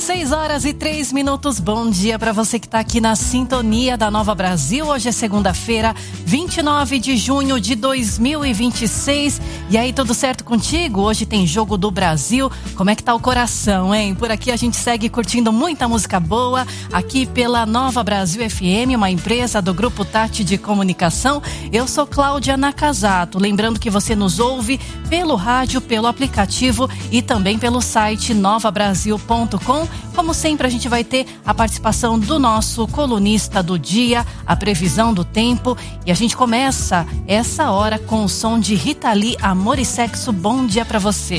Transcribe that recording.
6h03. Bom dia para você que está aqui na sintonia da Nova Brasil. Hoje é segunda-feira, 29 de junho de 2026. E aí, tudo certo contigo? Hoje tem Jogo do Brasil. Como é que tá o coração, hein? Por aqui a gente segue curtindo muita música boa aqui pela Nova Brasil FM, uma empresa do Grupo Tati de Comunicação. Eu sou Cláudia Nakazato. Lembrando que você nos ouve pelo rádio, pelo aplicativo e também pelo site novabrasil.com. Como sempre, a gente vai ter a participação do nosso colunista do dia, a previsão do tempo, e a gente começa essa hora com o som de Rita Lee, Amor e Sexo. Bom dia pra você.